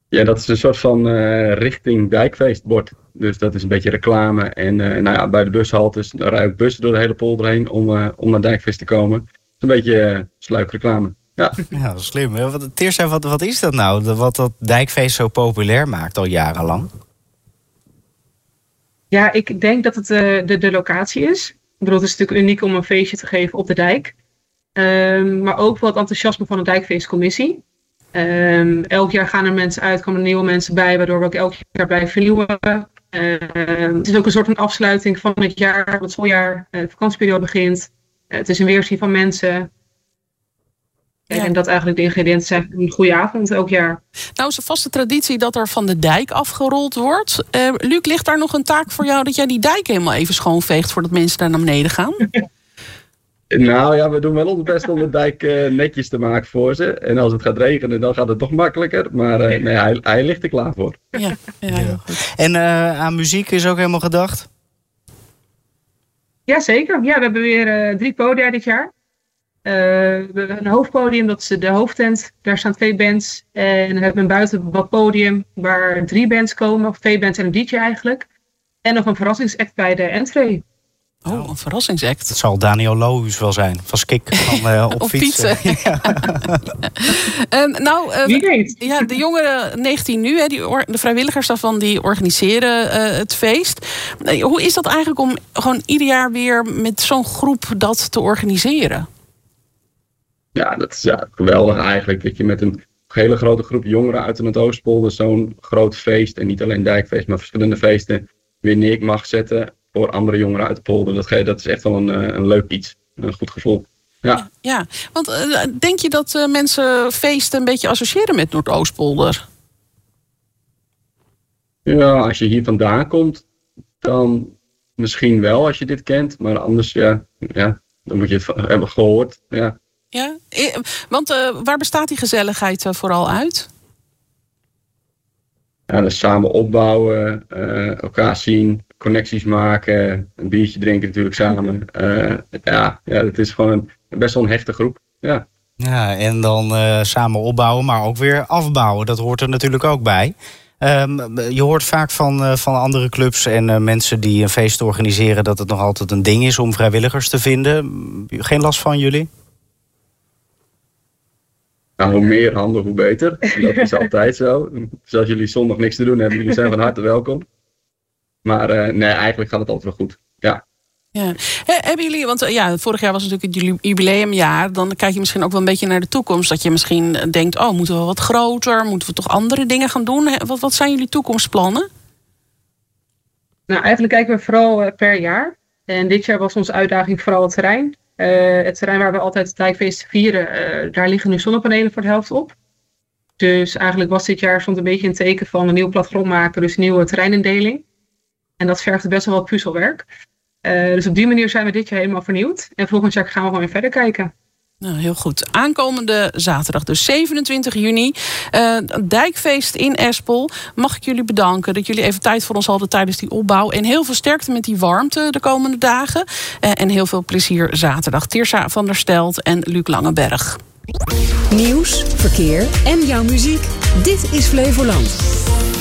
Ja, dat is een soort van richting dijkfeestbord. Dus dat is een beetje reclame. En bij de bushaltes rijden ook bussen door de hele polder heen om naar dijkfeest te komen. Het is een beetje sluikreclame. Ja, ja, dat is slim. Teersa, wat is dat nou? Wat dat dijkfeest zo populair maakt al jarenlang? Ja, ik denk dat het de locatie is. Ik bedoel, het is natuurlijk uniek om een feestje te geven op de dijk. Maar ook wel het enthousiasme van de dijkfeestcommissie. Elk jaar gaan er mensen uit, komen er nieuwe mensen bij, waardoor we ook elk jaar blijven vernieuwen. Het is ook een soort van afsluiting van het jaar, het schooljaar, de vakantieperiode begint. Het is een weerzien van mensen. Ja. En dat eigenlijk de ingrediënten zijn van een goede avond elk jaar. Nou is een vaste traditie dat er van de dijk afgerold wordt. Luc, ligt daar nog een taak voor jou dat jij die dijk helemaal even schoonveegt voordat mensen daar naar beneden gaan? Nou ja, we doen wel ons best om de dijk netjes te maken voor ze. En als het gaat regenen, dan gaat het toch makkelijker. Maar hij ligt er klaar voor. Ja. Goed. En aan muziek is ook helemaal gedacht? Jazeker. Ja, we hebben weer 3 podia dit jaar. We hebben een hoofdpodium, dat is de hoofdtent. Daar staan 2 bands. En we hebben een buitenpodium waar 3 bands komen. Of 2 bands en een DJ eigenlijk. En nog een verrassingsact bij de entree. Oh, een verrassingsact. Dat zal Daniel Lohuus wel zijn. Van Skik op fietsen. Ja. Wie weet. Ja, de jongeren 19 nu, de vrijwilligers daarvan, die organiseren het feest. Hoe is dat eigenlijk om gewoon ieder jaar weer met zo'n groep dat te organiseren? Ja, dat is geweldig eigenlijk. Dat je met een hele grote groep jongeren uit de Noordoostpolder zo'n groot feest, en niet alleen dijkfeest, maar verschillende feesten, weer neer mag zetten voor andere jongeren uit de polder. Dat is echt wel een leuk iets. Een goed gevoel. Ja, want denk je dat mensen feesten een beetje associëren met Noordoostpolder? Ja, als je hier vandaan komt, dan misschien wel als je dit kent. Maar anders, dan moet je het hebben gehoord. Ja, want waar bestaat die gezelligheid vooral uit? Ja, dus samen opbouwen, elkaar zien, connecties maken, een biertje drinken natuurlijk samen. Het is gewoon best wel een hechte groep. Ja, en dan samen opbouwen, maar ook weer afbouwen. Dat hoort er natuurlijk ook bij. Je hoort vaak van andere clubs en mensen die een feest organiseren dat het nog altijd een ding is om vrijwilligers te vinden. Geen last van jullie? Nou, hoe meer handen, hoe beter. Dat is altijd zo. Dus als jullie zondag niks te doen hebben, jullie zijn van harte welkom. Maar eigenlijk gaat het altijd wel goed. Ja. Hebben jullie, want vorig jaar was natuurlijk het jubileumjaar. Dan kijk je misschien ook wel een beetje naar de toekomst. Dat je misschien denkt, moeten we wat groter? Moeten we toch andere dingen gaan doen? Wat zijn jullie toekomstplannen? Nou, eigenlijk kijken we vooral per jaar. En dit jaar was onze uitdaging vooral het terrein. Het terrein waar we altijd het dijkfeest vieren, daar liggen nu zonnepanelen voor de helft op. Dus eigenlijk was dit jaar stond een beetje een teken van een nieuw plattegrond maken, dus een nieuwe terreinindeling. En dat vergde best wel wat puzzelwerk. Dus op die manier zijn we dit jaar helemaal vernieuwd. En volgend jaar gaan we gewoon weer verder kijken. Nou, heel goed. Aankomende zaterdag, dus 27 juni, dijkfeest in Espel. Mag ik jullie bedanken dat jullie even tijd voor ons hadden tijdens die opbouw. En heel veel sterkte met die warmte de komende dagen. En heel veel plezier zaterdag. Teersa van der Stelt en Luc Langeberg. Nieuws, verkeer en jouw muziek. Dit is Flevoland.